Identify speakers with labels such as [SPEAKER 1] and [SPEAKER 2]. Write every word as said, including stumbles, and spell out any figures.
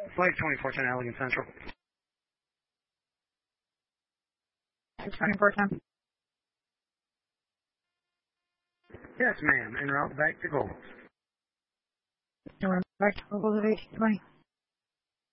[SPEAKER 1] Flight twenty-four ten Allegan Central.
[SPEAKER 2] twenty-four ten.
[SPEAKER 1] Yes, ma'am. En route back to Gold.
[SPEAKER 2] Back to Gold at eighteen twenty.